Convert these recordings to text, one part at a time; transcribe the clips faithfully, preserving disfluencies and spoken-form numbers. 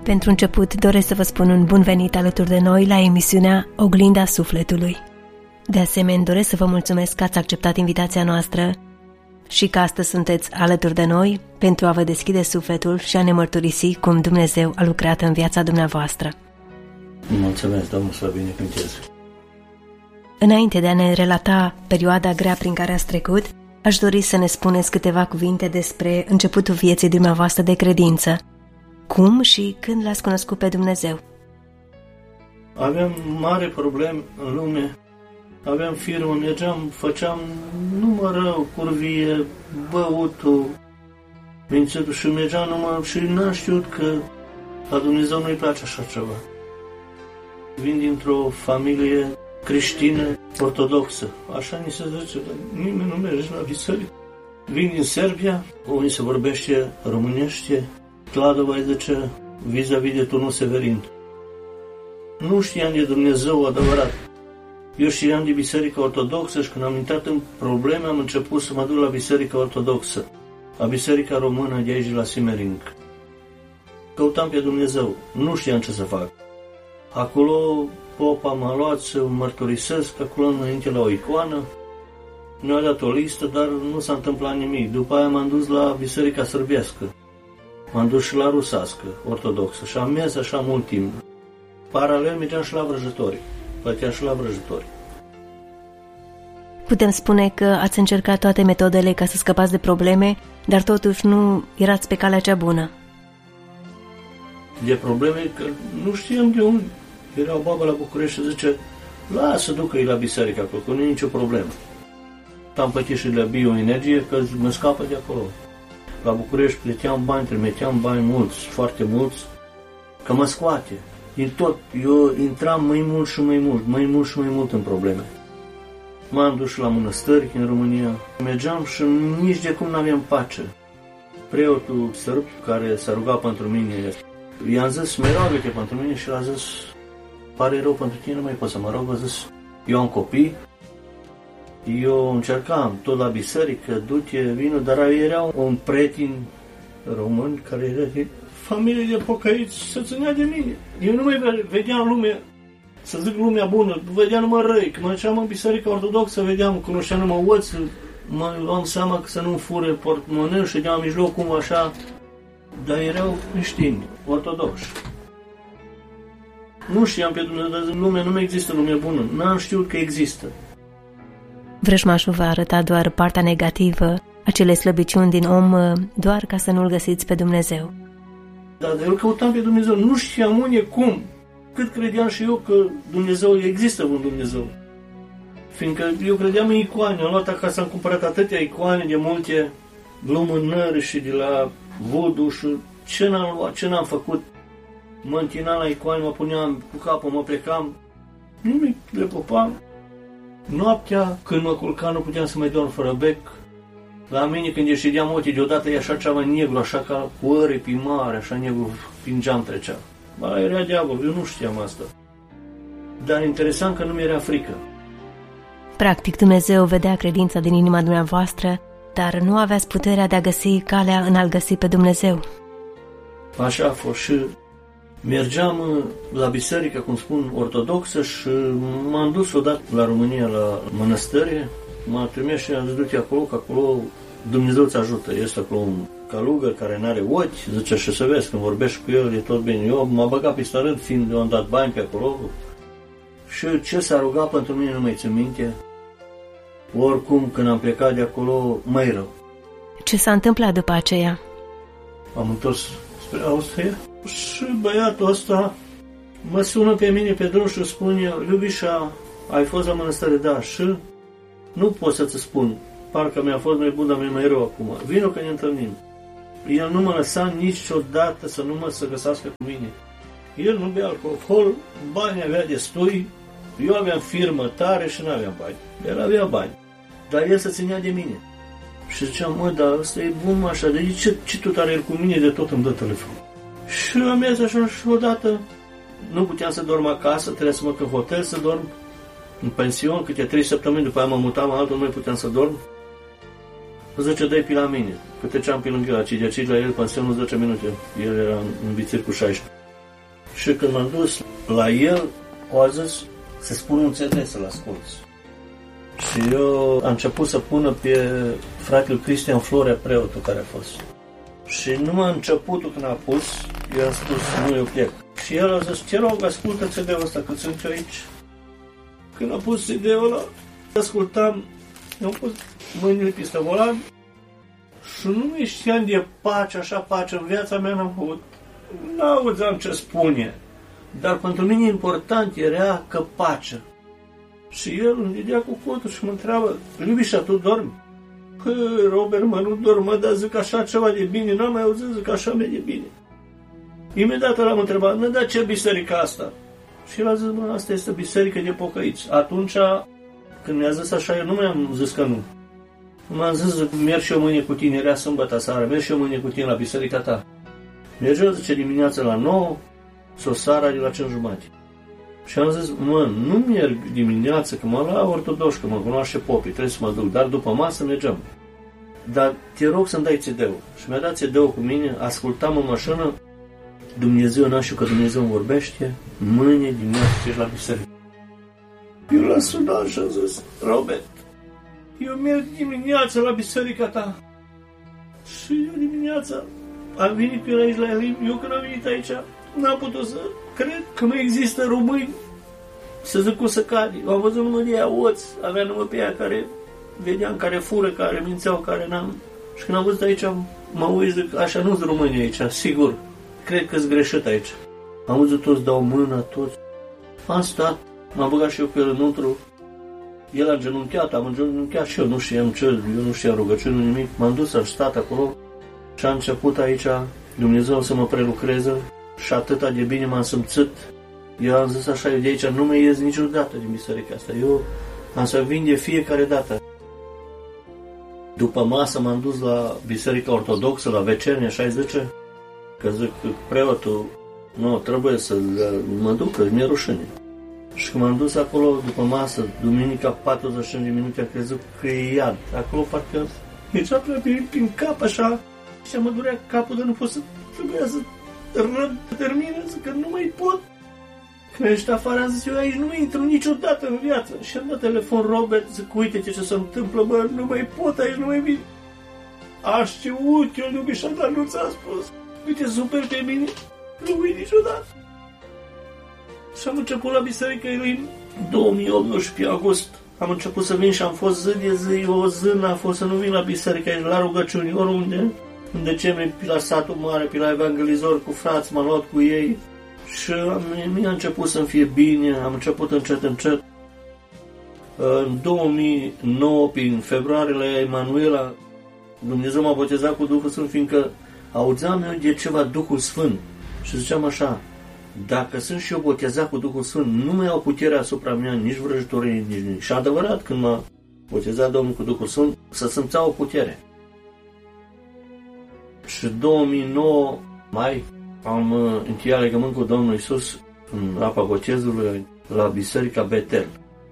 Pentru început doresc să vă spun un bun venit alături de noi la emisiunea Oglinda Sufletului. De asemenea, doresc să vă mulțumesc că ați acceptat invitația noastră și că astăzi sunteți alături de noi pentru a vă deschide sufletul și a ne mărturisi cum Dumnezeu a lucrat în viața dumneavoastră. Mulțumesc, Domnul să vă binecuvânteze. Înainte de a ne relata perioada grea prin care ați trecut, aș dori să ne spuneți câteva cuvinte despre începutul vieții dumneavoastră de credință. Cum și când l-ați cunoscut pe Dumnezeu? Aveam mare probleme în lume. Aveam firmă, mergeam, făceam numai rău, curvie, băutul, mințitul și mergeam numai și n-am știut că la Dumnezeu nu-i place așa ceva. Vin dintr-o familie creștină, ortodoxă. Așa ni se zice, dar nimeni nu merge la biserică. Vin din Serbia, unde se vorbește românește, Cladova îi zice vis-a-vis de turnul Severin. Nu știam de Dumnezeu adevărat. Eu știam de Biserica Ortodoxă și când am intrat în probleme am început să mă duc la Biserica Ortodoxă, la Biserica Română de aici la Simering. Căutam pe Dumnezeu, nu știam ce să fac. Acolo popa m-a luat să mărturisesc, acolo înainte la o icoană, mi-a dat o listă, dar nu s-a întâmplat nimic. După aia m-am dus la Biserica Sârbească, m-am dus și la rusească, ortodoxă și am mers așa mult timp. Paralel mergeam și la vrăjători, plăteam și la vrăjători. Putem spune că ați încercat toate metodele ca să scăpați de probleme, dar totuși nu erați pe calea cea bună. De probleme că nu știam de unde. Era o babă la București și zice, lasă, ducă-i la biserică acolo, că nu e nicio problemă. Am plătit și la bioenergie, că mă scapă de acolo. La București plăteam bani, trimiteam bani mulți, foarte mulți, că mă scoate. Din tot, eu intram mai mult și mai mult, mai mult și mai mult în probleme. M-am dus și la mănăstări în România. Mergeam și nici de cum n-aveam pace. Preotul sărb care s-a rugat pentru mine, i-am zis, mă roagă-te pentru mine și l-a zis, pare rău pentru tine, nu mai pot să mă rog, a zis, eu am copii, eu încercam tot la biserică, du-te, vină, dar era un prieten român care era din familie de pocăiți, se ținea de mine. Eu nu mai vedeam lumea, să zic lumea bună, vedeam numai răi, când mă duceam în biserica ortodoxă, vedeam, cunoșteam numai oți, mă luam seama că să nu-mi fure portmoneu, ședeam în mijloc cum așa, dar erau creștini, ortodoxi. Nu știam pe Dumnezeu, lumea nu mai există lume bună, n-am știut că există. Vrăjmașul v-a arătat doar partea negativă, acele slăbiciuni din om, doar ca să nu-L găsiți pe Dumnezeu. Da, dar eu căutam pe Dumnezeu, nu știam unde, cum, cât credeam și eu că Dumnezeu există un Dumnezeu. Fiindcă eu credeam în icoane, am luat acasă, am cumpărat atâtea icoane de multe lumânări și de la voodoo și ce n-am luat, ce n-am făcut. Mă întinam la icoane, mă puneam cu capul, mă plecam, nimic, le popam. Noaptea, când mă culcam, nu puteam să mai dorm fără bec. La mine, când ieșideam ochii, deodată e așa ceva negru, așa ca cu aripi mari, așa negru, prin geam trecea. Ba, era diavol, eu nu știam asta. Dar interesant că nu mi-era frică. Practic, Dumnezeu vedea credința din inima dumneavoastră, dar nu aveați puterea de a găsi calea în a-L găsi pe Dumnezeu. Așa a fost și mergeam la biserică, cum spun, ortodoxă și m-am dus odată la România, la mănăstărie. M-a trimis și am zis, du-te acolo, că acolo Dumnezeu ți ajută. Este acolo un calugăr care n-are ochi, zice, și să vezi, când vorbești cu el, e tot bine. Eu m-am băgat pe stărând, fiind eu am dat bani pe acolo. Și ce s-a rugat pentru mine nu mai țin minte. Oricum, când am plecat de acolo, mai rău. Ce s-a întâmplat după aceea? Am întors spre Austria și băiatul ăsta mă sună pe mine pe drum și spune, Iubișa, ai fost la mănăstare? Da, și nu pot să-ți spun, parcă mi-a fost mai bun, dar mi-e mai rău acum. Vino că ne întâlnim. El nu mă lăsa niciodată să nu mă să găsească cu mine. El nu bea alcohol, bani avea destui, eu aveam firmă tare și nu aveam bani. El avea bani, dar el se ținea de mine. Și ziceam, mă, dar ăsta e bun așa, de ce, ce tot are el cu mine, de tot îmi dă telefon. Și am mers așa și odată, nu puteam să dorm acasă, trebuia să mă în hotel să dorm, în pension, câte trei săptămâni, după aia mă mutam altul, nu mai puteam să dorm. Zice, dai pe la mine, că treceam pe lângă el, aici, de aici la el, pensionul zece minute, el era în vițir cu șaisprezece. Și când m-am dus la el, o zis să spun un C D să-l asculți. Și eu am început să pună pe fratele Cristian Florea, preotul care a fost. Și numai începutul când a pus, eu am spus, nu, eu plec. Și el a zis, ce rog, ascultă C D-ul ăsta, că sunt eu aici. Când a pus C D-ul ăla, ascultam, am pus mâinile peste volan și nu mi știam de pace, așa pace, în viața mea n-am avut. N-auzeam ce spune, dar pentru mine important era că pace. Și el îmi dădea cu cotul și mă întreabă, Libișa, tu dormi? Păi, Robert, mă, nu dorm, mă, dar zic așa ceva de bine, n-am mai auzit, zic așa mi-e de bine. Imediat l-am întrebat, nu, dar ce biserică asta? Și el a zis, mă, asta este biserică de pocăiți. Atunci, când mi-a zis așa, eu nu mi-am zis că nu. M-am zis, zic, merg și eu mâine cu tine, era sâmbătă seara, merg și eu mâine cu tine la biserica ta. Mergea, zice, dimineața la nouă, sau seara de la cinci jumate. Și am zis, mă, nu merg dimineața, că mă la ortodox, că mă cunoaște popii, trebuie să mă duc, dar după masă mergeam. Dar te rog să-mi dai C D-ul. Și mi-a dat C D-ul cu mine, ascultam în mașină, Dumnezeu, n-am știu că Dumnezeu îmi vorbește, mâine dimineața ești la biserică. Eu l-am sunat și am zis, Robert, eu merg dimineața la biserica ta. Și eu dimineața am venit pe aici la Elim, eu când am venit aici, n-am putut să cred că mai există români, să zic cum să cade. Am văzut numai de ea oți, avea numai pe ea care vedeam, care fură, care mințeau, care n-am. Și când am văzut aici, mă uit, zic, așa nu-s români aici, sigur. Cred că-s greșit aici. Am văzut toți, dau mâna, toți. Am stat, m-am băgat și eu pe el înăuntru. El a genunchiat, am genunchiat și eu, nu știam ce, eu nu știam rugăciune, nimic. M-am dus, am stat acolo și am început aici, Dumnezeu să mă prelucreze și atâta de bine m-am simțit. Eu am zis așa, eu de aici nu mai ies niciodată din biserica asta. Eu am să vin de fiecare dată. După masă m-am dus la biserica ortodoxă, la Vecernia, așa zice, că zic, preotul, nu, trebuie să mă duc, că mi-e rușine. Și când m-am dus acolo, după masă, duminica, patruzeci și cinci de minute, am crezut că e iad. Acolo parcă mergea prea bine prin cap, așa, și mă durea capul, dar nu pot să, trebuia să răb, termină, zic că nu mai pot. Când ești afară, am zis, eu aici nu intru niciodată în viață. Și am dat telefon Robert, zic, uite ce se întâmplă, bă, nu mai pot, aici nu mai vin. Aș știut, eu nu mi-și dar nu ți-am spus. Uite, super pe mine, nu vin niciodată. Și am început la biserică în două mii optsprezece august. Am început să vin și am fost zi de zi, o zi n-a fost să nu vin la biserică, aici, la rugăciuni, oriunde. În decembrie, pe la satul mare, pe la evangelizor cu frați, m-am luat cu ei. Și mi-a început să-mi fie bine, am început încet, încet. În două mii nouă, prin februarie, la Emanuela, Dumnezeu m-a botezat cu Duhul Sfânt, fiindcă auzeam eu de ceva Duhul Sfânt. Și ziceam așa, dacă sunt și eu botezat cu Duhul Sfânt, nu mai au putere asupra mea, nici vrăjitorii, nici nimic. Și adevărat, când m-a botezat Domnul cu Duhul Sfânt, să simțea o putere. Și două mii nouă, mai, am încheiat legământ cu Domnul Iisus în apa botezului la Biserica Betel.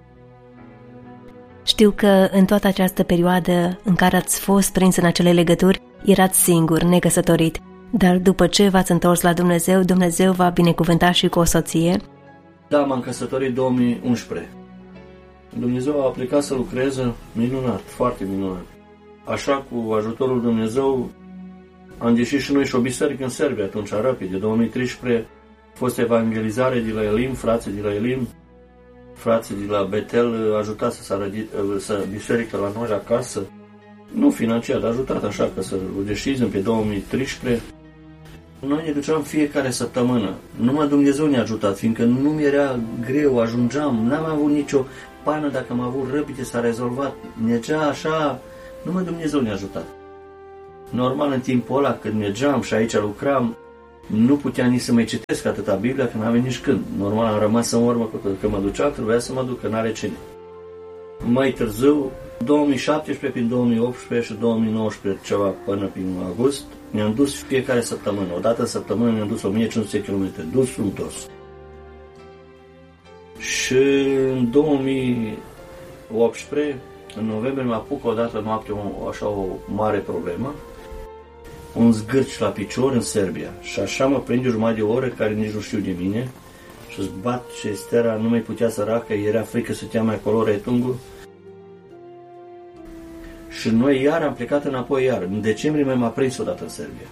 Știu că în toată această perioadă în care ați fost prins în acele legături, erați singur, necăsătorit. Dar după ce v-ați întors la Dumnezeu, Dumnezeu v-a binecuvântat și cu o soție? Da, m-am căsătorit în două mii unsprezece. Dumnezeu a aplicat să lucreze minunat, foarte minunat. Așa, cu ajutorul Dumnezeu, am deschis și noi și o biserică în Serbia, atunci, rapid, de două mii treisprezece, a fost evangelizare de la Elim, frații de la Elim, frații de la Betel, ajutat să se să biserică la noi acasă, nu financiar, dar ajutat așa, că să o deschizem pe două mii treisprezece. Noi ne duceam fiecare săptămână. Numai Dumnezeu ne-a ajutat, fiindcă nu mi-era greu, ajungeam, n-am avut nicio pană, dacă am avut răpide, s-a rezolvat. Mergea așa, numai Dumnezeu ne-a ajutat. Normal, în timpul ăla, când mergeam și aici lucram, nu puteam nici să mai citesc atâta Biblia, că n-aveam nici când. Normal, am rămas în urmă, că mă ducea, trebuia să mă duc, că n-are cine. Mai târziu, două mii șaptesprezece, prin două mii optsprezece și două mii nouăsprezece, ceva până prin august, ne-am dus fiecare săptămână. O dată în săptămână ne-am dus o mie cinci sute de kilometri, dus întors. Și în două mii optsprezece, în noiembrie, mă apuc odată noapte o, așa o mare problemă. un zgârci la picior în Serbia și așa mă prinde jumătate de oră care nici nu știu de mine și îți bat și Estera nu mai putea săracă, era frică să te mai acolo retungul. Și noi iar am plecat înapoi iar. În decembrie mai m-a prins odată în Serbia.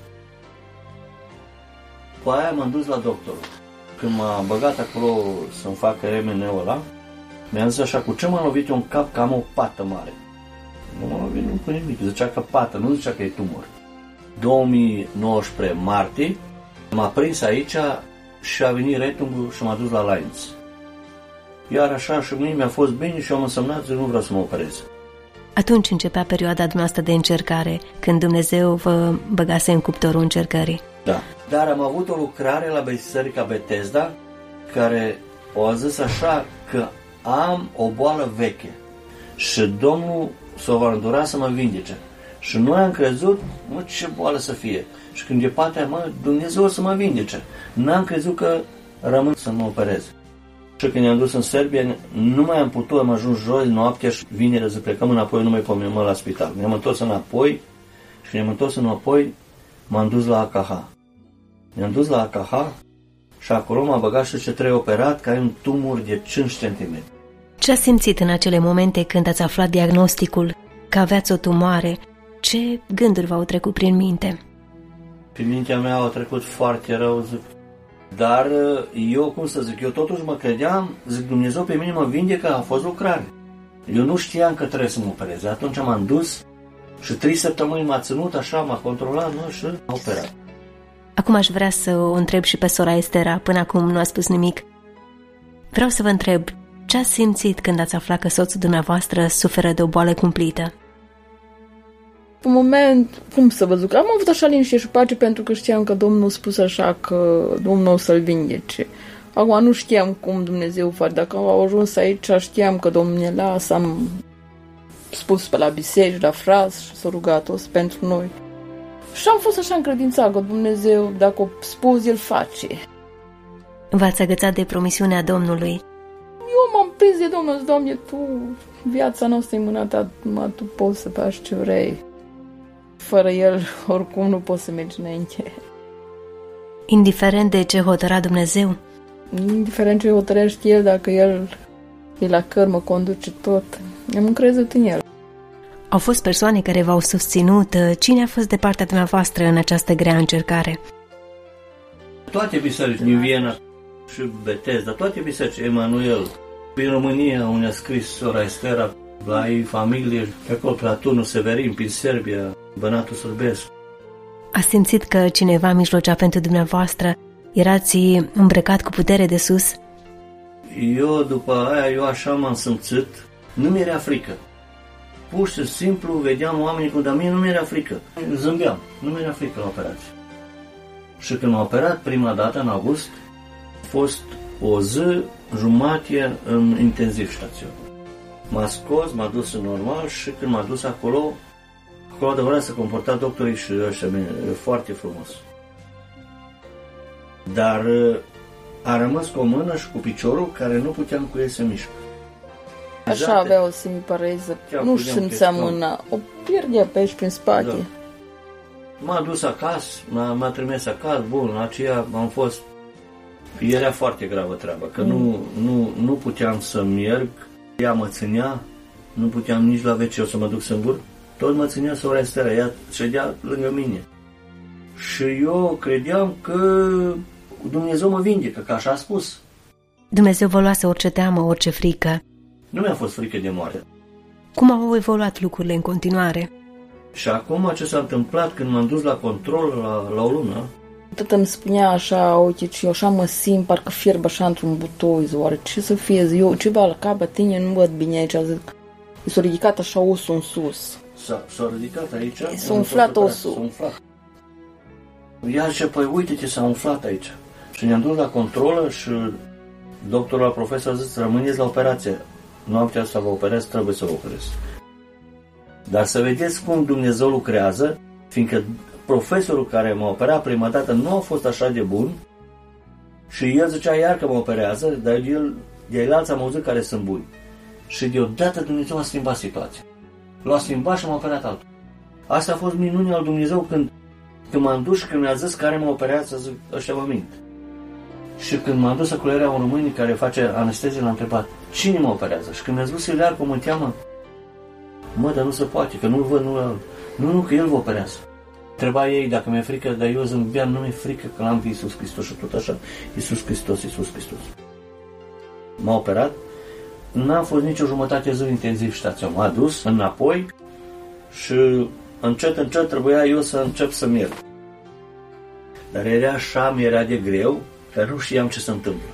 Cu aia m-am dus la doctor. Când m-a băgat acolo să-mi facă R M N-ul ăla, mi-am zis așa, cu ce m-a lovit eu în cap că am o pată mare? Nu m-a lovit nu cu nimic, zicea că pată, nu zicea că e tumor. două mii nouăsprezece, martie, m-a prins aici și a venit retungul și m-a dus la Lions. Iar așa și mâine mi-a fost bine și am însemnat că nu vreau să mă operez. Atunci începea perioada dumneavoastră de încercare, când Dumnezeu vă băgase în cuptorul încercării. Da, dar am avut o lucrare la Biserica Bethesda, care o a zis așa că am o boală veche și Domnul s-o va îndura să mă vindece. Și noi am crezut, mă, ce boală să fie. Și când e patea, mă, Dumnezeu o să mă vindece. N-am crezut că rămân să mă operez. Și când ne-am dus în Serbia, nu mai am putut, am ajuns joi noaptea și vineri să plecăm înapoi, nu mai pomim la spital. Ne-am întors înapoi și ne-am întors înapoi, m-am dus la A K H. Ne-am dus la A K H și acolo m-a băgat și ce trebuie operat, că ai un tumor de cinci centimetri. Ce ați simțit în acele momente când ați aflat diagnosticul că aveați o tumoare? Ce gânduri v-au trecut prin minte? Prin mintea mea au trecut foarte rău, zic. Dar eu, cum să zic, eu totuși mă credeam, zic, Dumnezeu pe mine mă vindecă, a fost lucrare. Eu nu știam că trebuie să mă operez. Atunci m-am dus și trei săptămâni m-a ținut, așa, m-a controlat, nu, și m-a operat. Acum aș vrea să o întreb și pe sora Estera, până acum nu a spus nimic. Vreau să vă întreb, ce ați simțit când ați aflat că soțul dumneavoastră suferă de o boală cumplită? În moment, cum să vă zic, am avut așa liniște și pace pentru că știam că Domnul a spus așa că Domnul o să-l vindece. Acum nu știam cum Dumnezeu face. Dacă au ajuns aici, știam că Domnul ne lasă, am spus pe la biserici, la frați și s-a rugat toți pentru noi. Și am fost așa încredințat că Dumnezeu, dacă o spus, El face. V-ați agățat de promisiunea Domnului? Eu m-am prins de Domnul, zic, Doamne, Tu, viața noastră e în mâna Ta, mă, Tu poți să faci ce vrei. Fără El, oricum nu poți să mergi înainte. Indiferent de ce hotăra Dumnezeu? Indiferent ce hotărește El, dacă El e la căr, mă conduce tot. Am încrezut în El. Au fost persoane care v-au susținut. Cine a fost de partea dumneavoastră în această grea încercare? Toate biserici din Viena și Bethesda, toate biserici, Emanuel. În România, unde a scris sora Estera, la ei familie, pe acolo, pe la turnul Severin, prin Serbia, Bănatul Sârbescu. A simțit că cineva mijlocea pentru dumneavoastră? Erați îmbrăcat cu putere de sus? Eu, după aia, eu așa m-am simțit, nu mi-era frică. Pur și simplu vedeam oamenii cum, dar mie nu mi-era frică. Zâmbeam, nu mi-era frică la operație. Și când m-a operat prima dată, în august, a fost o zi jumătate în intensiv stațion. M-a scos, m-a dus în normal și când m-a dus acolo, acolo adevărat să comporta doctorii și ăștia bine, foarte frumos. Dar a rămas cu o mână și cu piciorul care nu puteam cu el să mișc. Așa Zate. Avea o semipareză, nu simțea mâna, o pierdea pe aici prin spate. Da. M-a dus acasă, m-a, m-a trimis acasă, bun, aceea am fost, era foarte gravă treaba, că mm. nu, nu, nu puteam să merg, ea mă ținea, nu puteam nici la ve ce să mă duc singur, tot mă ținea sora Estera, ea ședea lângă mine. Și eu credeam că Dumnezeu mă vindecă, că așa a spus. Dumnezeu vă luase orice teamă, orice frică. Nu mi-a fost frică de moarte. Cum au evoluat lucrurile în continuare? Și acum ce s-a întâmplat când m-am dus la control la, la o lună? Tot îmi spunea așa, uite, și eu așa mă simt, parcă fierb așa într-un butoi, oare ce să fie? Eu ceva la cap, tine nu văd bine aici, zic. I s-a ridicat așa osul în sus. S-a, s-a ridicat aici? S-a umflat osul. S-a umflat. Ea zice, păi uite-te, s-a umflat aici. Și ne-am dus la controlă și doctorul la profesor a zis, rămâneți la operație. Noaptea asta vă operez, trebuie să vă operez. Dar să vedeți cum Dumnezeu lucrează, fiindcă profesorul care m-a operat prima dată nu a fost așa de bun și el zicea iar că mă operează, dar el, de el alții am auzit care sunt buni. Și deodată Dumnezeu a schimbat situația. L-a schimbat și m-a operat altul. Asta a fost minunea lui Dumnezeu când Când m-am dus și când mi-a zis care mă operează, zic, ăștia mă mint. Și când m-am dus acolo, era un român care face anestezie, l-a întrebat, cine mă operează? Și când mi-a spus Ilear, cum mă teamă, mă, dar nu se poate, că nu-l văd, nu Nu, nu, că el vă operează. Treba ei dacă mi-e frică, dar eu zâmbeam, nu mi-e frică că l-am pe Iisus Hristos și tot așa. Iisus Hristos, Iisus Hristos. M-a operat, n-a fost nicio jumătate zi intensiv stațion. M-a dus înapoi și încet, încet trebuia eu să încep să merg. Dar era așa, mi-era de greu, că nu știam ce se întâmplă.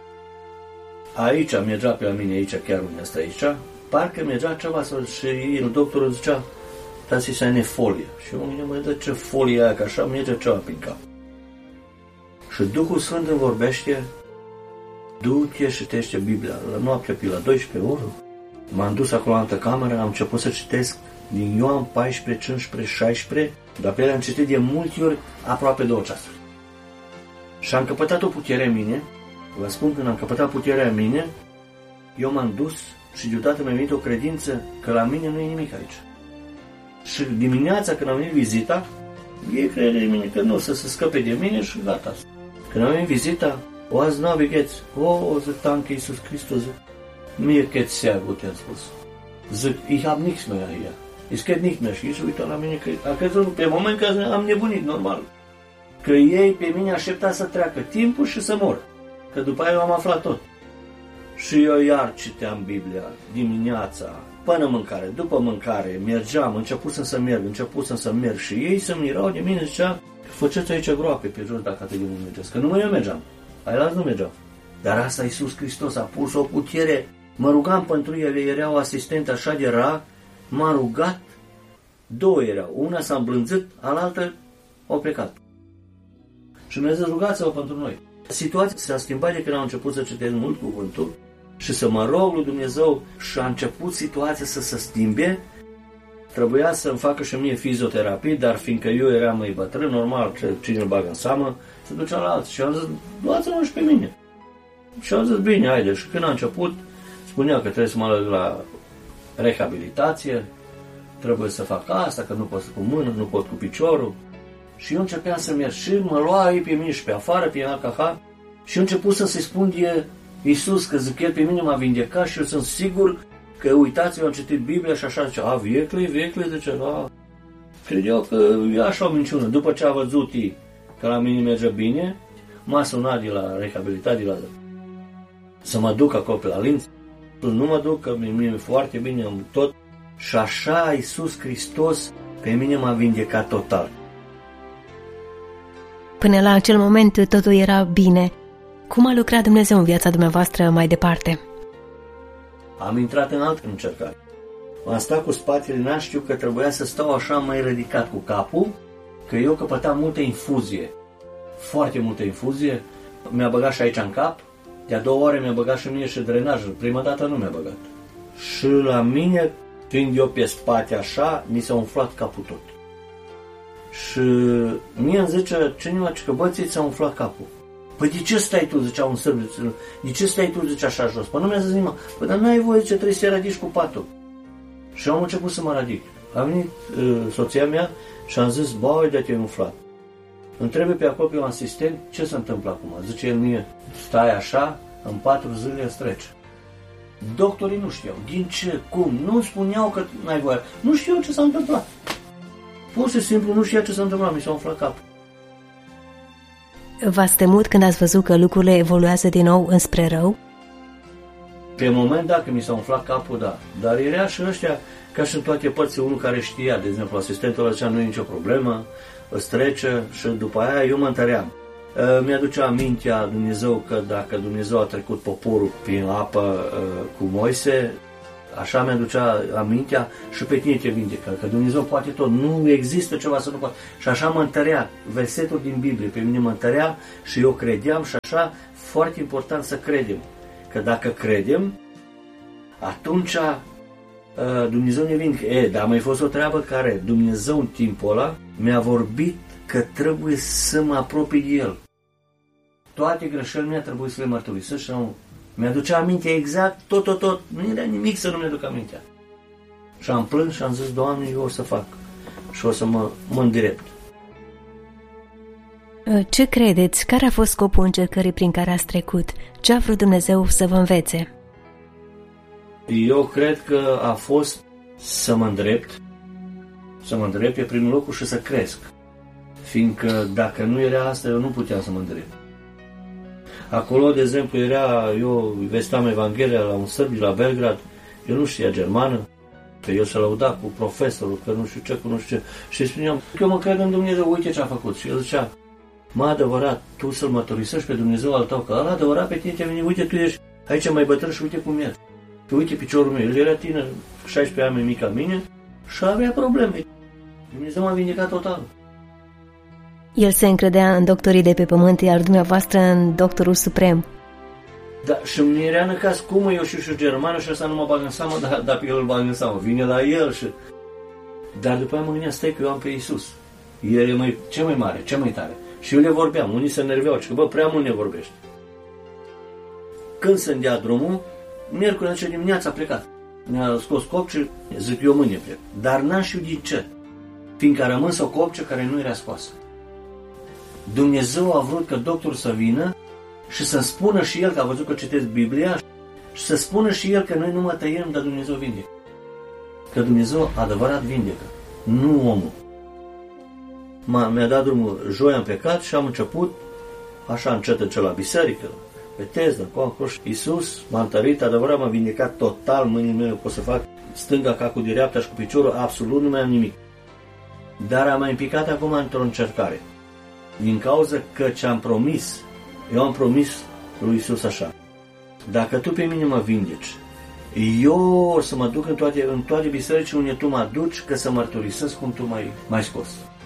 Aici, mergea pe la mine, aici, chiar unde asta aici, parcă mergea ceva și doctorul zicea, dar să ne folie. Și eu mă dă ce folie aia, că așa merge ceva prin cap. Și Duhul Sfânt îmi vorbește, du-te și citește Biblia. La noapte pe la douăsprezece ore. M-am dus acolo în altă cameră, am început să citesc din Ioan paisprezece, cincisprezece, șaisprezece, dar pe ele am citit de multe ori, aproape două ceasuri. Și am căpătat o putere în mine, vă spun, când am căpătat puterea în mine, eu m-am dus și deodată mi-a venit o credință că la mine nu e nimic aici. Și dimineața când am venit vizita, ei crede de mine că nu o să se scape de mine și gata. Când am venit vizita, o azi navigheți, o, zic, tanke Iisus Hristos, zic, mie că-ți seagă, te-am spus. Zic, ich hab nichts mehr hier. Ich geht nicht mehr. Și ei se uită la mine, că a crezut, pe moment că am nebunit, normal. Că ei pe mine aștepta să treacă timpul și să mor. Că după aia am aflat tot. Și eu iar citeam Biblia dimineața, până mâncare, după mâncare, mergeam, începusem să merg, începusem să merg și ei se mirau de mine, zicea, făceți aici groape pe jos dacă atât de mult mergeți, că numai eu mergeam, ailalți nu mergeau. Dar asta Iisus Hristos a pus o putere, mă rugam pentru ele, era o asistentă așa de rar, m-a rugat, două erau, una s-a îmblânzit, alaltă au plecat. Și mi-a zis, rugați-vă pentru noi. Situația s-a schimbat de când am început să citesc mult cuvântul și să mă rog lui Dumnezeu și a început situația să se schimbe. Trebuia să-mi facă și mie fizioterapie, dar fiindcă eu eram mai bătrân, normal, cine îl bagă în seamă, se ducea la alții. Și am zis, luați-mă și pe mine. Și am zis, bine, haide. Și când a început, spunea că trebuie să mă alerg la rehabilitație, trebuie să fac asta, că nu pot cu mână, nu pot cu piciorul. Și eu începeam să merg și mă lua ei pe mine și pe afară, pe A K H, și eu început să se spun de Iisus, că zic, el pe mine m-a vindecat și eu sunt sigur că, uitați, eu am citit Biblia și așa, zice, a, viecle, viecle, zice, a, credeau că e așa o minciună. După ce a văzut ei că la mine merge bine, m-a sunat de la rehabilitate, de la să mă duc acolo pe la Linz. Nu mă duc, că mie e foarte bine, am tot. Și așa Iisus Hristos pe mine m-a vindecat total. Până la acel moment totul era bine. Cum a lucrat Dumnezeu în viața dumneavoastră mai departe? Am intrat în altă încercare. Am stat cu spatele, n-am știu că trebuia să stau așa mai ridicat cu capul, că eu căpătam multă infuzie. Foarte multă infuzie. Mi-a băgat și aici în cap. De-a două ore mi-a băgat și mie și drenajul. Prima dată nu mi-a băgat. Și la mine, fiind eu pe spate așa, mi s-a umflat capul tot. Și mie îmi zice cineva că bă, ți s-a umflat capul. Păi de ce stai tu, zicea un sârb, de ce stai tu, zice așa jos? Păi nu mi-a zis nimeni, păi dar n-ai voie, zice, trebuie să te radici cu patul. Și am început să mă radic. A venit uh, soția mea și am zis, bă, de te-ai umflat. Întrebe pe acolo pe un asistent, ce se întâmplă acum? Zice el mie, stai așa, în patru zile îți trece. Doctorii nu știau, din ce, cum, nu spuneau că n-ai voie, nu știau ce s-a întâmplat. Pur și simplu nu știa ce s-a întâmplat, mi s-a umflat capul. V-ați temut când ați văzut că lucrurile evoluează din nou înspre rău? Pe moment, dacă mi s-a umflat capul, da. Dar era și ăștia, ca și în toate părțile, unul care știa, de exemplu, asistentul ăla zicea, nu e nicio problemă, îți trece și după aia eu mă întăream. Mi-aducea amintea Dumnezeu că dacă Dumnezeu a trecut poporul prin apă cu Moise, așa mi-aducea amintea și pe tine te vindecă, că Dumnezeu poate tot, nu există ceva să nu poate. Și așa mă întărea, versetul din Biblie pe mine mă întărea și eu credeam și așa, foarte important să credem. Că dacă credem, atunci Dumnezeu ne vindecă. E, dar a mai fost o treabă care Dumnezeu în timpul ăla mi-a vorbit că trebuie să mă apropii de El. Toate greșelile mele trebuie să le mărturisesc și nu. Mi-aducea aminte exact, tot, tot, tot. Nu era nimic să nu mi-aduc amintea. Și am plâns și am zis, Doamne, eu o să fac. Și o să mă, mă îndrept. Ce credeți? Care a fost scopul încercării prin care ați trecut? Ce a vrut Dumnezeu să vă învețe? Eu cred că a fost să mă îndrept, să mă îndrept pe primul loc și să cresc. Fiindcă dacă nu era asta, eu nu puteam să mă îndrept. Acolo, de exemplu, era, eu vestam Evanghelia la un sărb de la Belgrad, eu nu știa germană, că eu se lăuda cu profesorul, că nu știu ce, că nu știu ce. Și spuneam, că eu mă cred în Dumnezeu, uite ce a făcut. Și el zicea, mă, adevărat, tu să-L mărturisești pe Dumnezeu al tău, că ăla adevărat pe tine te-a venit, uite, tu ești aici mai bătrân și uite cum ești. Tu uite piciorul meu, el era tiner, șaisprezece ani mai mic ca mine și avea probleme. Dumnezeu m-a vindecat total. El se încredea în doctorii de pe pământ, iar dumneavoastră în doctorul suprem. Da, și mi era năcas cum eu și și germană și ăsta nu mă bag în seamă, dar dacă el îl bag în seamă, vine la el și... Dar după aia mă gândeam, stai că eu am pe Iisus. El e mai, ce mai mare, ce mai tare. Și eu le vorbeam, unii se nerveau, că bă, prea mult ne vorbești. Când să-mi dea drumul, miercuri ce dimineața a plecat. Mi-a scos copce, zic eu mâine plec. Dar n-am știut din ce. Fiindcă a rămas o copce care nu era scoasă. Dumnezeu a vrut că doctorul să vină și să spună și el, că a văzut că citesc Biblia, și să spună și el că noi nu mă tăiem, dar Dumnezeu vindecă. Că Dumnezeu adevărat vindecă, nu omul. M-a, mi-a dat drumul, joi am plecat și am început, așa încet încet la biserică, pe teză, cu acolo. Iisus m-a întărit, adevărat m-a vindecat total, mâinile mele pot să fac stânga ca cu dreapta și cu piciorul, absolut nu mai am nimic. Dar am mai implicat acum într-o încercare. Din cauza că ce-am promis, eu am promis lui Iisus așa, dacă tu pe mine mă vindeci, eu o să mă duc în toate, în toate bisericile unde tu mă aduci, că să mărturisesc cum tu m-ai, m-ai scos.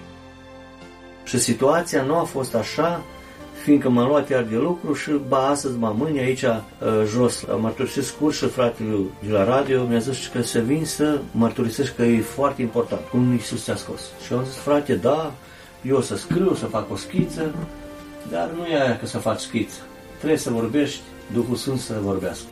Și situația nu a fost așa, fiindcă m-am luat iar de lucru și ba astăzi, ba mâine, aici jos, mărturisesc scurt și fratele de la radio mi-a zis că să vin să mărturisesc că e foarte important, cum Iisus te-a scos. Și eu am zis, frate, da, eu o să scriu, să fac o schiță, dar nu e aia că să faci schiță. Trebuie să vorbești, Duhul Sfânt să vorbească.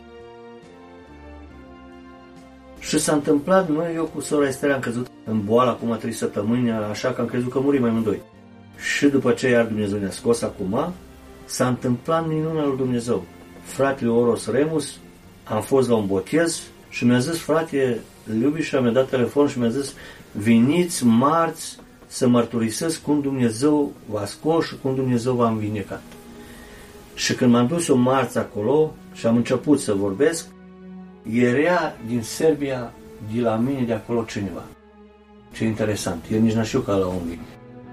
Și s-a întâmplat, noi, eu cu sora Esterea am căzut în boală acum trei săptămâni, așa că am crezut că murim amândoi. Și după ce iar Dumnezeu ne-a scos acum, s-a întâmplat minunea lui Dumnezeu. Fratele Oros Remus, am fost la un botez și mi-a zis, frate, Liubișa, mi-a dat telefon și mi-a zis, veniți marți să mărturisesc cum Dumnezeu v-a scos și cum Dumnezeu v-a învinecat. Și când m-am dus eu marți acolo și am început să vorbesc, era din Serbia, de la mine, de acolo cineva. Ce interesant, el nici n-a știut că la om vine.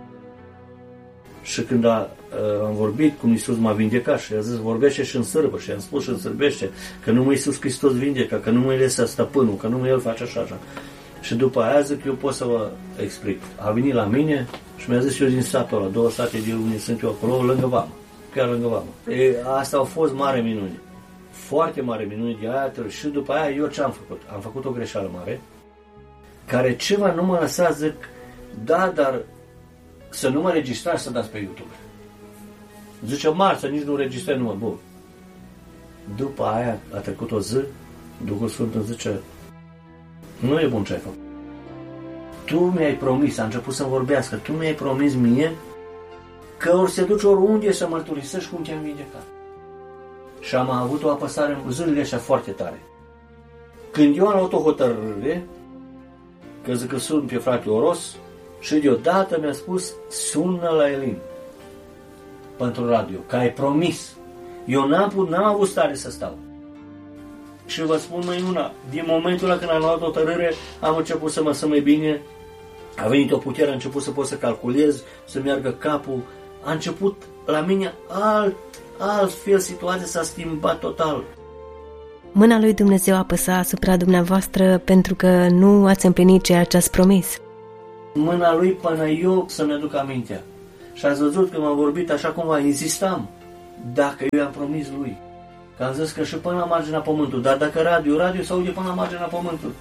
Și când a, am vorbit cum Iisus m-a vindecat și a zis, vorbește și în sârbă, și am spus și în sârbește, că numai Iisus Hristos vindecă, că numai El este stăpânul, că numai El face așa, așa. Și după aia zic, eu pot să vă explic. A venit la mine și mi-a zis, eu din satul ăla, două sate de unde sunt eu acolo, lângă vamă, chiar lângă vamă. E, asta au fost mare minune, foarte mare minune de aia. Și după aia eu ce am făcut? Am făcut o greșeală mare, care ceva nu mă lăsa, zic, da, dar să nu mă registrați să dați pe YouTube. Zice, marță, nici nu registrez număr, bun. După aia a trecut o zi, Duhul Sfânt îmi zice, nu e bun ce ai făcut. Tu mi-ai promis, a început să vorbească, tu mi-ai promis mie că ori se duci oriunde să mărturisești cum te-am vindecat. Și am avut o apăsare în zilele așa foarte tare. Când eu am luat o hotărâre, că zic că sun pe fratele Oros, și deodată mi-a spus, sună la Elin pentru radio, că ai promis. Eu n-am, put, n-am avut stare să stau. Și vă spun mai una, din momentul ăla când am luat hotărâre, am început să mă simt mai bine, a venit o putere, a început să pot să calculez, să meargă capul, a început la mine alt, altfel situația s-a schimbat total. Mâna lui Dumnezeu apăsa asupra dumneavoastră pentru că nu ați împlinit ceea ce ați promis. Mâna lui până eu să-mi aduc amintea. Și ați văzut că m-am vorbit așa cum insistam, dacă eu am promis lui. Că am zis că și până la marginea pământului, dar dacă radio, radio se aude până la marginea pământului.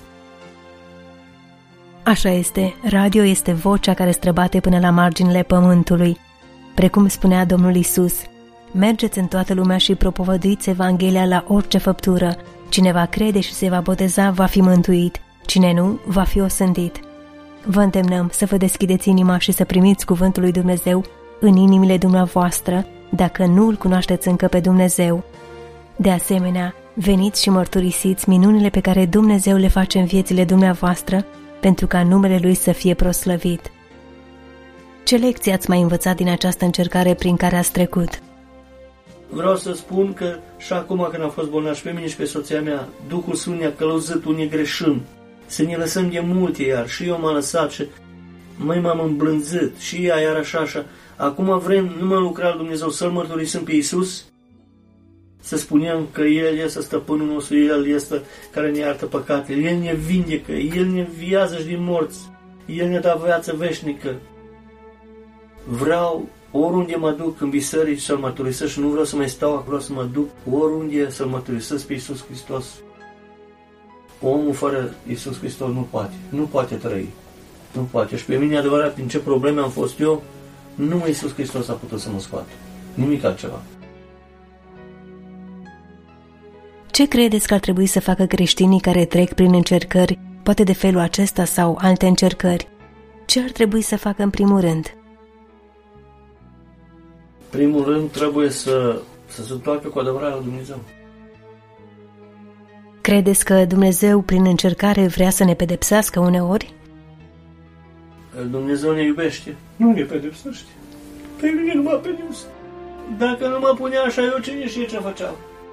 Așa este, radio este vocea care străbate până la marginile pământului. Precum spunea Domnul Iisus, mergeți în toată lumea și propovăduiți Evanghelia la orice făptură. Cine va crede și se va boteza va fi mântuit, cine nu va fi osândit. Vă îndemnăm să vă deschideți inima și să primiți cuvântul lui Dumnezeu în inimile dumneavoastră dacă nu îl cunoașteți încă pe Dumnezeu. De asemenea, veniți și mărturisiți minunile pe care Dumnezeu le face în viețile dumneavoastră pentru ca numele Lui să fie proslăvit. Ce lecții ați mai învățat din această încercare prin care ați trecut? Vreau să spun că și acum când am fost bolnav și pe mine și pe soția mea, Duhul Sfânt ne-a călăuzit, unii greșim, să ne lăsăm de multe iar. Și eu m-am lăsat și mai m-am îmblânzit și ea iar așa, așa. Acum vrem, nu mă lucra la Dumnezeu, să-L mărturisim pe Iisus, să spunem că El este stăpânul nostru, El este care ne iartă păcatele, El ne vindecă, El ne înviază și din morți, El ne dă viață veșnică. Vreau oriunde mă duc în biserici să-L mărturisesc și nu vreau să mai stau acolo, să mă duc oriunde să-L mărturisesc pe Iisus Hristos. Omul fără Iisus Hristos nu poate, nu poate trăi, nu poate. Și pe mine, adevărat, prin ce probleme am fost eu, numai Iisus Hristos a putut să mă scoată, nimic altceva. Ce credeți că ar trebui să facă creștinii care trec prin încercări, poate de felul acesta sau alte încercări? Ce ar trebui să facă în primul rând? Primul rând trebuie să, să se întoarcă cu adevărat la Dumnezeu. Credeți că Dumnezeu prin încercare vrea să ne pedepsească uneori? Dumnezeu ne iubește, nu ne pedepsește. Pe mine nu m-a pedepsit. Dacă nu mă punea așa, eu cine știe ce făceam?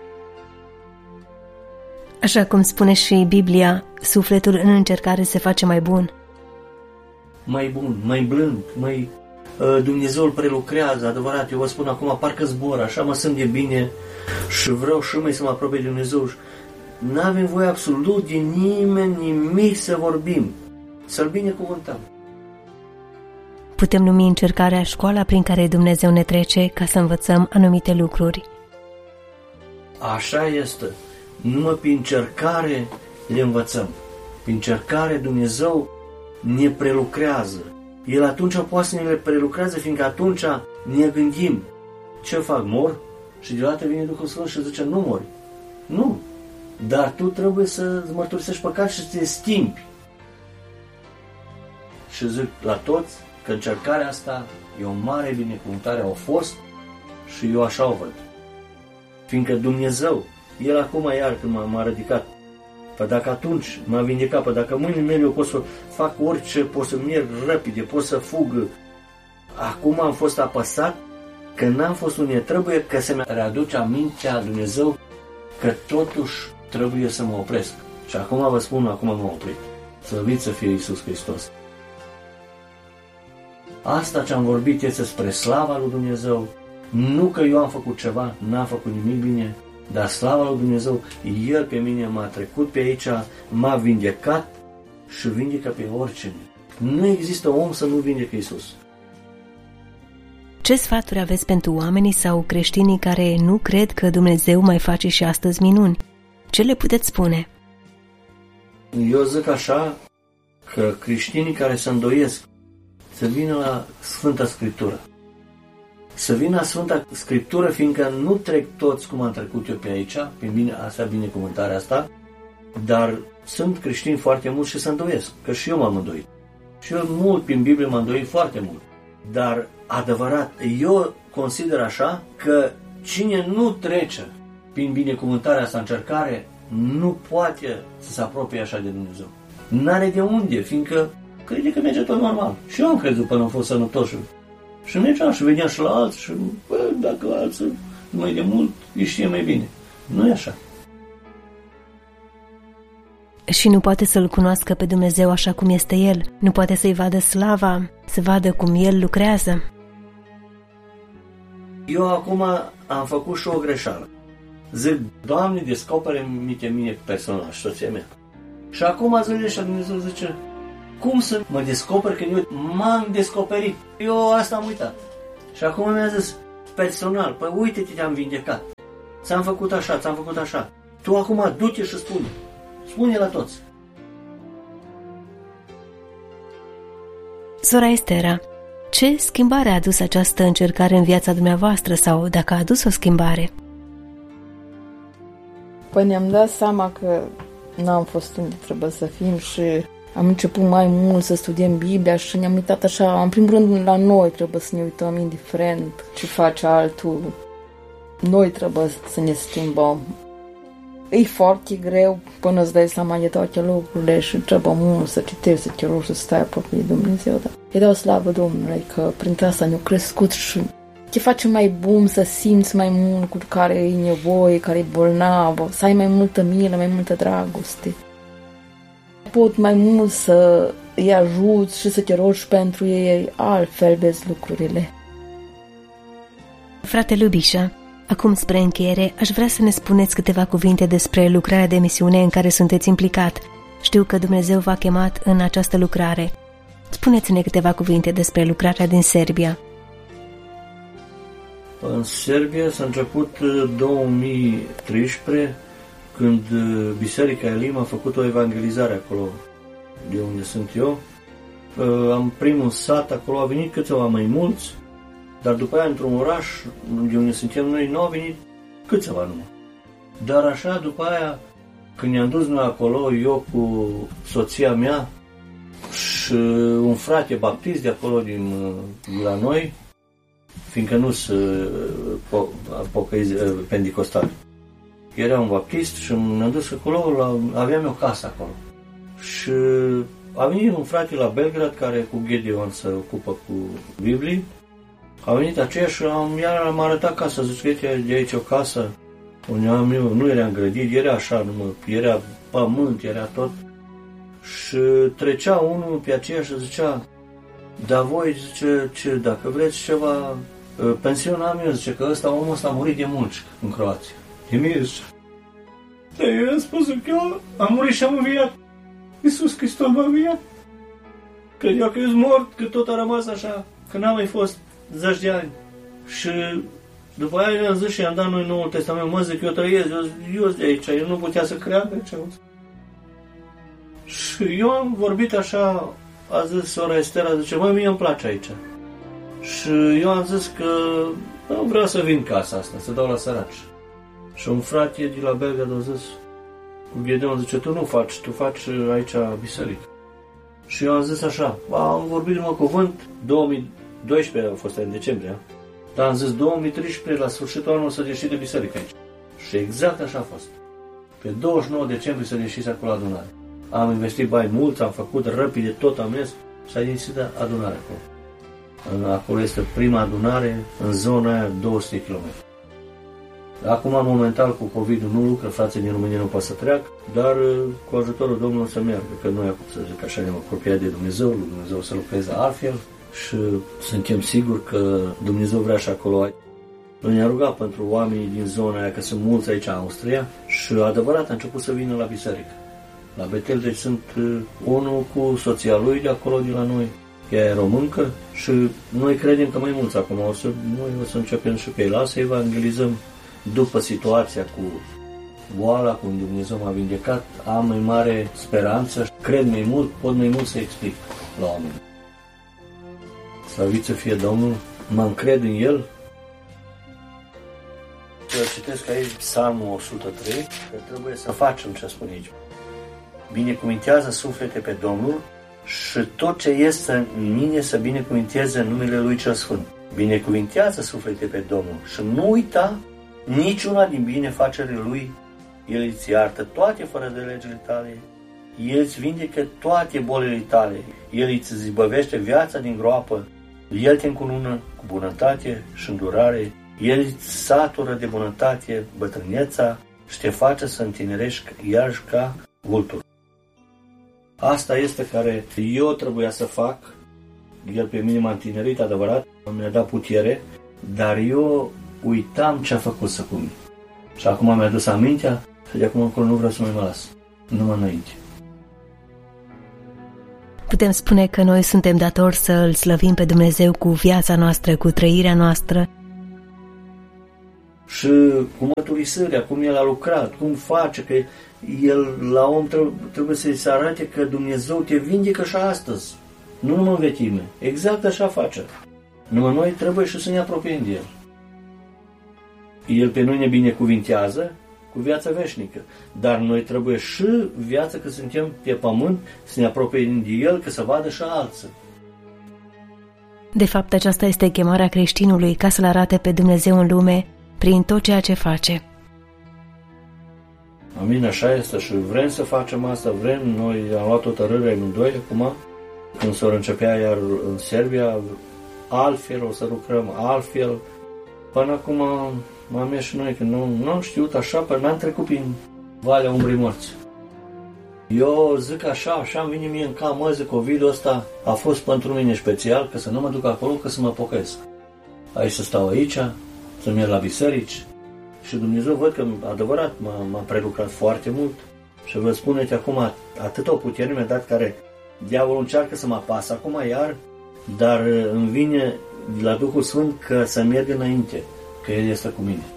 Așa cum spune și Biblia, sufletul în încercare se face mai bun. Mai bun, mai blând, mai... Dumnezeu îl prelucrează, adevărat, eu vă spun acum, parcă zbor, așa mă simt de bine și vreau și mai să mă apropie de Dumnezeu. N-avem voie absolut de nimeni, nimic să vorbim, să-L binecuvântăm. Putem numi încercarea școala prin care Dumnezeu ne trece ca să învățăm anumite lucruri. Așa este. Numai prin încercare le învățăm. Prin încercare Dumnezeu ne prelucrează. El atunci poate să ne le prelucrează, fiindcă atunci ne gândim ce fac, mor? Și deodată vine Duhul Sfânt și zice nu mori. Nu. Dar tu trebuie să-ți mărturisești păcat și să te schimbi. Și zic la toți că încercarea asta e o mare binecuvântare, a fost și eu așa o văd. Fiindcă Dumnezeu, El acum iar când m-a, m-a ridicat, păi dacă atunci m-a vindecat, păi dacă mâinile mele eu pot să fac orice, pot să merg repede, pot să fug, acum am fost apăsat că n-am fost unde trebuie, că să-mi readuce amintea Dumnezeu că totuși trebuie să mă opresc. Și acum vă spun, acum m-am oprit. Slăvit să fie Iisus Hristos. Asta ce am vorbit este spre slava lui Dumnezeu. Nu că eu am făcut ceva, n-am făcut nimic bine, dar slava lui Dumnezeu, El pe mine m-a trecut pe aici, m-a vindecat și vindecă pe oricine. Nu există om să nu vindecă Iisus. Ce sfaturi aveți pentru oamenii sau creștinii care nu cred că Dumnezeu mai face și astăzi minuni? Ce le puteți spune? Eu zic așa, că creștinii care se îndoiesc să vină la Sfânta Scriptură. Să vină la Sfânta Scriptură, fiindcă nu trec toți cum am trecut eu pe aici, prin bine, asta binecuvântarea asta, dar sunt creștini foarte mulți și se îndoiesc, că și eu m-am îndoit. Și eu mult prin Biblie m-am îndoit foarte mult. Dar adevărat, eu consider așa că cine nu trece prin binecuvântarea asta, încercare, nu poate să se apropie așa de Dumnezeu. N-are de unde, fiindcă crede că merge tot normal. Și eu am crezut până am fost sănătos. Și mergeam și veneam și la alții și bă, dacă la alții mai de mult, îi știe mai bine. Nu e așa. Și nu poate să-L cunoască pe Dumnezeu așa cum este El. Nu poate să-i vadă slava, să vadă cum El lucrează. Eu acum am făcut și o greșeală. Zic, Doamne, descoperă-mi pe mine personal și soția mea. Și acum zice și Dumnezeu zice, cum să mă descoper când eu m-am descoperit? Eu asta am uitat. Și acum mi-a zis, personal, păi uite-te, te-am vindecat. Ți-am făcut așa, ți-am făcut așa. Tu acum du-te și spune. Spune la toți. Sora Estera, ce schimbare a adus această încercare în viața dumneavoastră sau dacă a adus o schimbare? Păi ne-am dat seama că n-am fost unde trebuie să fim și am început mai mult să studiem Biblia și ne-am uitat așa, în primul rând la noi trebuie să ne uităm indiferent ce face altul. Noi trebuie să ne schimbăm. E foarte greu până îți dai seama de toate lucrurile și trebuie mult să citești, să te rogi, să stai aproape de Dumnezeu. Dar îi dau slavă Domnului că prin asta ne-a crescut și te face mai bun să simți mai mult cu care e nevoie, care e bolnavă, să ai mai multă milă, mai multă dragoste. Pot mai mult să îi ajuți și să te rogi pentru ei, altfel vezi lucrurile. Frate Lubișa, acum spre încheiere, aș vrea să ne spuneți câteva cuvinte despre lucrarea de misiune în care sunteți implicat. Știu că Dumnezeu v-a chemat în această lucrare. Spuneți-ne câteva cuvinte despre lucrarea din Serbia. În Serbia s-a început două mii treisprezece, când Biserica Elim a făcut o evangelizare acolo, de unde sunt eu. Am primul sat, acolo au venit câțiva mai mulți, dar după aia într-un oraș, de unde suntem noi, nu au venit câțiva numai. Dar așa, după aia, când ne-am dus noi acolo, eu cu soția mea și un frate baptist de acolo din, de la noi, fiindcă nu sunt pentecostali. Era un baptist și ne-am dus acolo, la, aveam o casă acolo. Și a venit un frate la Belgrad care cu Gedeon se ocupă cu Biblie. A venit aceea și am, iar am arătat casa, zice, uite, de aici o casă unde am eu, nu era îngrădit, era așa, numai, era pământ, era tot. Și trecea unul pe aceea și zicea, dar voi, zice, ce, dacă vreți ceva, pensiune am eu, zice, că ăsta, omul ăsta a murit de mult în Croația. De mie, zice. Dar eu am spus că eu am murit și am înviat. Iisus Hristos m-a înviat. Credeau că eu sunt mort, că tot a rămas așa, că n-am mai fost zeci de ani. Și după aia i-am zis și i-am dat noi Noul Testament, mă zic, eu trăiesc, eu, eu sunt de aici, eu nu putea să creadă ce am zis. Și eu am vorbit așa, a zis sora Estera, zice, măi, mie îmi place aici. Și eu am zis că nu vreau să vin casa asta, să dau la săraci. Și un frate de la Belgrad a zis, cu Gedeon, zice, tu nu faci, tu faci aici biserică. Și eu am zis așa, am vorbit numai cuvânt, două mii doisprezece a fost în decembrie, dar am zis două mii treisprezece, la sfârșitul anului s-a deschis de biserică aici. Și exact așa a fost. Pe douăzeci și nouă decembrie s-a deschis acolo adunare. Am investit bani mulți, am făcut rapid, tot am mers și a deschis adunare acolo. Acolo este prima adunare în zona aia două sute de kilometri. Acum, momental, cu COVID-ul nu lucră, frații din România nu pot să treacă, dar cu ajutorul Domnului să meargă, că noi, să zic așa, ne-am apropiat de Dumnezeu, lui Dumnezeu să lucreze altfel și suntem siguri că Dumnezeu vrea și acolo. Noi ne-am rugat pentru oamenii din zona aia, că sunt mulți aici în Austria și adevărat a început să vină la biserică. La Betel, deci sunt unul cu soția lui de acolo, de la noi, ea e româncă și noi credem că mai mulți acum o să, noi o să începem și pe ei, să evangelizăm după situația cu boala, cum Dumnezeu m-a vindecat, am mai mare speranță, cred mai mult, pot mai mult să explic la oameni. Slăvit să fie Domnul, mă încred în El. Eu citesc aici Psalmul o sută trei, că trebuie să facem ce spune aici. Binecuvintează suflete pe Domnul și tot ce este în mine să binecuvinteze în numele Lui cel Sfânt. Binecuvintează suflete pe Domnul și nu uita niciuna din binefacerile Lui. El îți iartă toate fără de legile tale, El îți vindecă toate bolile tale, El îți zbăvește viața din groapă, El te încunună cu bunătate și îndurare, El îți satură de bunătate bătrâneța și te face să întinerești iarăși ca vultur. Asta este care eu trebuia să fac, El pe mine m-a întinerit, adevărat, mi-a dat putere, dar eu uitam ce a făcut să cu mine. Și acum mi-a dus amintea și de acum încolo nu vreau să mai mă las, numai înainte. Putem spune că noi suntem datori să îl slăvim pe Dumnezeu cu viața noastră, cu trăirea noastră. Și cu mărturisirea, cum El a lucrat, cum face, că El la om trebuie să-i se arate că Dumnezeu te vindecă și astăzi, nu numai în vechime. Exact așa face. Numai noi trebuie și să ne apropiem de El. El pe noi ne binecuvintează cu viața veșnică. Dar noi trebuie și viața că suntem pe pământ să ne apropiem de El, că să vadă și alții. De fapt, aceasta este chemarea creștinului, ca să-L arate pe Dumnezeu în lume prin tot ceea ce face. Amin, așa este și vrem să facem asta, vrem, noi am luat o hotărâre amândoi acum, când s-o începea iar în Serbia, altfel o să lucrăm, altfel. Până acum am mers și noi, că nu, nu am știut așa, până n-am trecut prin Valea Umbrei Morți. Eu zic așa, așa îmi vine mie în cap, mă zic, Ovidiu ăsta a fost pentru mine special, că să nu mă duc acolo, că să mă pocăiesc. Aici să stau aici, să merg la biserici. Și Dumnezeu văd că, adevărat, m-a, m-a prelucrat foarte mult. Și vă spuneți acum, atâta o putere mi-a dat, care diavolul încearcă să mă apasă acum iar, dar îmi vine la Duhul Sfânt că să merg înainte, că El este cu mine.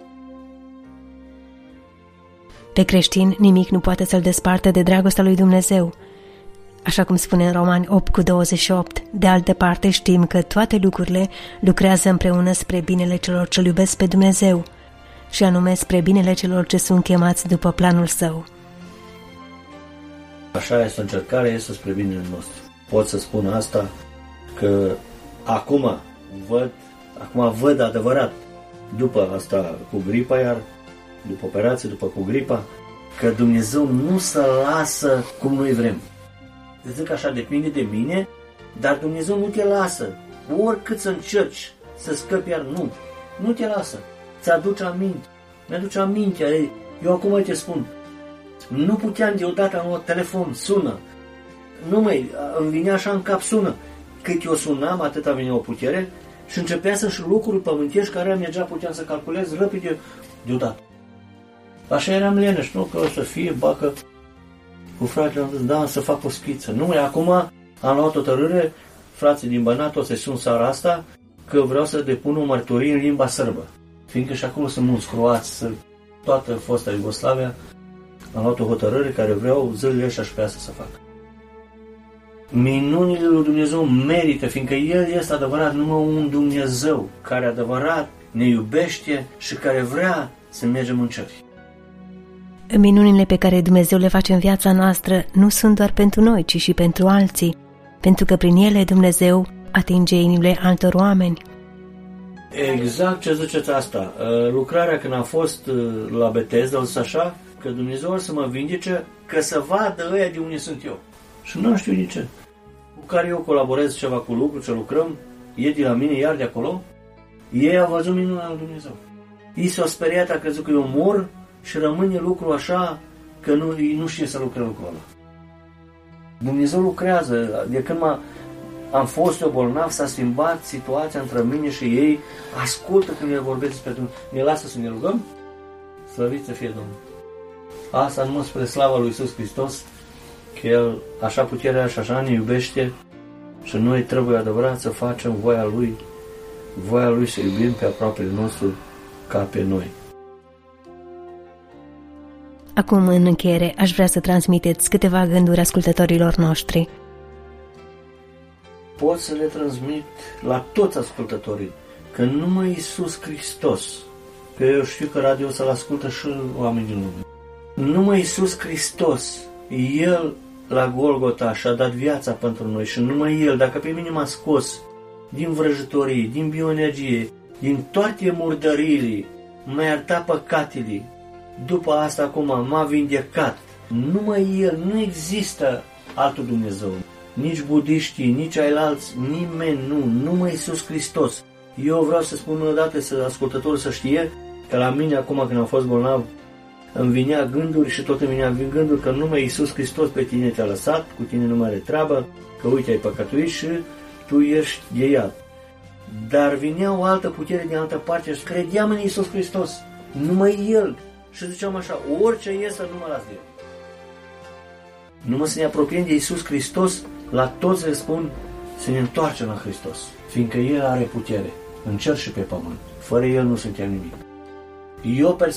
Pe creștin, nimic nu poate să-l desparte de dragostea lui Dumnezeu. Așa cum spune în Romani opt cu douăzeci și opt, de altă parte știm că toate lucrurile lucrează împreună spre binele celor ce iubesc pe Dumnezeu, și anume spre binele celor ce sunt chemați după planul Său. Așa este, încercarea este spre binele nostru. Pot să spun asta, că acum văd, acum văd adevărat, după asta cu gripa iar, după operație, după cu gripa, că Dumnezeu nu se lasă cum noi vrem. Zic așa, depinde de mine, dar Dumnezeu nu te lasă. Oricât să încerci să scăpi iar, nu. Nu te lasă. Ți-aduce aminte. Mi-aduce aminte. Eu acum te spun, nu puteam deodată, am luat telefon, sună. Nu mai, îmi vinea așa în cap, sună. Cât eu sunam, atâta venea o putere și începea să-și lucruri pământești care mergea, puteam să calculez repede deodată. Așa eram leneș, nu? Că o să fie, bacă cu fratele, am zis, da, să fac o schiță. Nu, acum am luat o hotărâre, frații din Banat, o să sun seara asta, că vreau să depun o mărturie în limba sârbă. Fiindcă și acolo sunt mulți croați, toată fosta Iugoslavia, am luat o hotărâre care vreau zilele și aș vrea să fac. Minunile lui Dumnezeu merită, fiindcă El este adevărat numai un Dumnezeu care adevărat ne iubește și care vrea să mergem în cer. Minunile pe care Dumnezeu le face în viața noastră nu sunt doar pentru noi, ci și pentru alții, pentru că prin ele Dumnezeu atinge inimile altor oameni. Exact ce ziceți asta. Lucrarea când a fost la Betesda, o zis așa, că Dumnezeu o să mă vindece, că să vadă ăia de unde sunt eu. Și nu știu de ce. Cu care eu colaborez ceva cu lucru, ce lucrăm, e de la mine, iar de acolo, ei au văzut minunea lui Dumnezeu. Ei s-au speriat, a crezut că eu mor și rămâne lucrul așa, că nu, nu știe să lucre lucrul ăla. Dumnezeu lucrează. De când m-a, am fost eu bolnav, s-a schimbat situația între mine și ei, ascultă când ne vorbesc despre Dumnezeu. Ne lasă să ne rugăm? Slăvit să fie Domnul. Asta numai spre slava lui Iisus Hristos, că El așa puterea și așa ne iubește și noi trebuie adevărat să facem voia Lui, voia Lui să iubim pe aproapele nostru ca pe noi. Acum, în încheiere, aș vrea să transmiteți câteva gânduri ascultătorilor noștri. Pot să le transmit la toți ascultătorii că numai Iisus Hristos, că eu știu că radio să-L ascultă și oamenii din lume, numai Iisus Hristos, El la Golgota și-a dat viața pentru noi și numai El, dacă pe mine m-a scos din vrăjitorie, din bioenergie, din toate murdăriile, m-a iertat păcatele, după asta acum m-a vindecat. Numai El, nu există altul Dumnezeu. Nici budiștii, nici ailalți, nimeni nu, numai Iisus Hristos. Eu vreau să spun o dată să ascultătorul să știe că la mine acum când am fost bolnav îmi vinea gânduri și tot îmi vinea gânduri că numai Iisus Hristos pe tine te-a lăsat, cu tine nu mai are treabă, că uite ai păcătuit și tu ești de iad. Dar vinea o altă putere din altă parte și credeam în Iisus Hristos, numai El. Și ziceam așa, orice este, nu mă las de El. Numai să ne apropiem de Iisus Hristos, la toți le spun să ne întoarcem la Hristos, fiindcă El are putere în cer și pe pământ. Fără El nu suntem nimic. Eu